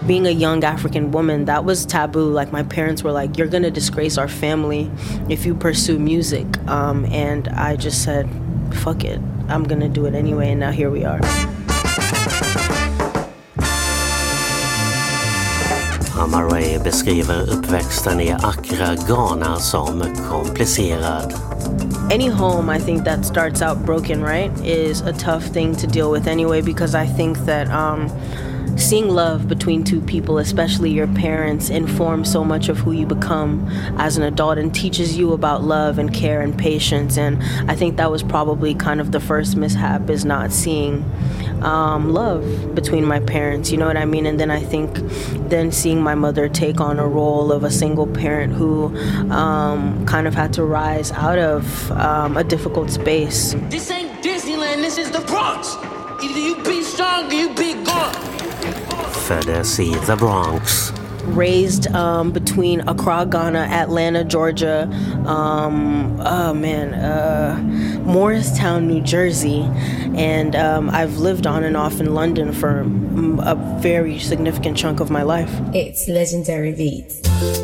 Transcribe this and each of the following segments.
being a young African woman, that was taboo. Like my parents were like, you're gonna disgrace our family if you pursue music. And I just said, fuck it, I'm gonna do it anyway, and now here we are. Amaarae beskriver uppväxten i Accra, Ghana som komplicerad. Any home, I think, that starts out broken, right, is a tough thing to deal with anyway, because I think that seeing love between two people, especially your parents, informs so much of who you become as an adult and teaches you about love and care and patience. And I think that was probably kind of the first mishap, is not seeing love between my parents, you know what I mean? And then I think then seeing my mother take on a role of a single parent who kind of had to rise out of a difficult space. This ain't Disneyland, this is the Bronx. Either you be strong or you be gone. Föddes i The Bronx. Raised between Accra, Ghana, Atlanta, Georgia, Morristown, New Jersey, and I've lived on and off in London for a very significant chunk of my life. It's Legendary Beats.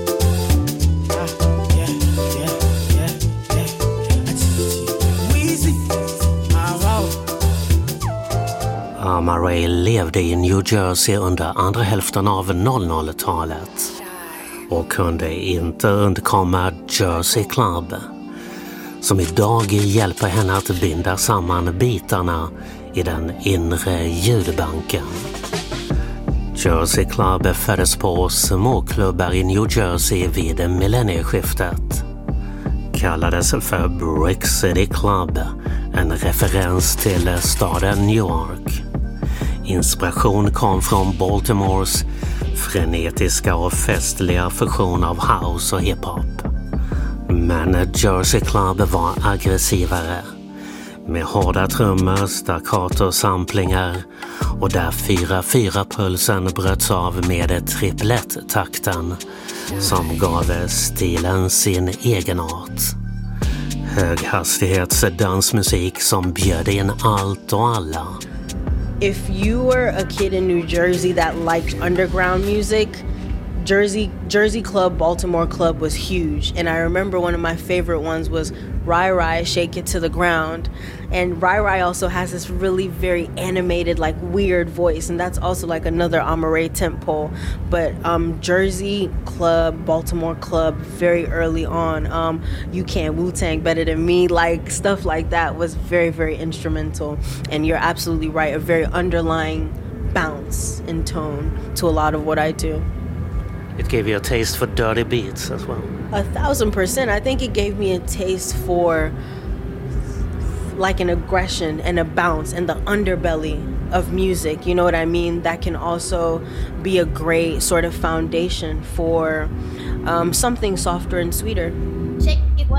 Amaarae levde i New Jersey under andra hälften av 00-talet och kunde inte undkomma Jersey Club, som idag hjälper henne att binda samman bitarna i den inre ljudbanken. Jersey Club föddes på småklubbar i New Jersey vid millennieskiftet. Kallades för Brick City Club, en referens till staden New York. Inspiration kom från Baltimores frenetiska och festliga fusion av house och hiphop. Men Jersey Club var aggressivare, med hårda trummor, staccato samplingar och där 4/4-pulsen bröts av med triplett-takten som gav stilen sin egenart. Höghastighetsdansmusik som bjöd in allt och alla. If you were a kid in New Jersey that liked underground music, Jersey Club, Baltimore Club was huge. And I remember one of my favorite ones was Rai Rai, Shake It to the Ground. And Rai Rai also has this really very animated, like weird voice. And that's also like another Amaarae tempo. But Jersey Club, Baltimore Club, very early on. You Can't Wu-Tang Better Than Me, like stuff like that was very, very instrumental. And you're absolutely right, a very underlying bounce in tone to a lot of what I do. It gave you a taste for dirty beats as well. 1,000%. I think it gave me a taste for like an aggression and a bounce and the underbelly of music, you know what I mean? That can also be a great sort of foundation for something softer and sweeter.